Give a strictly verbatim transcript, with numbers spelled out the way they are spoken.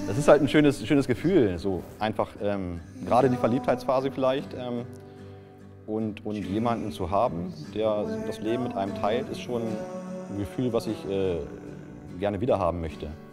Das ist halt ein schönes, schönes Gefühl, so einfach ähm, gerade die Verliebtheitsphase vielleicht ähm, und, und jemanden zu haben, der das Leben mit einem teilt, ist schon ein Gefühl, was ich äh, gerne wiederhaben möchte.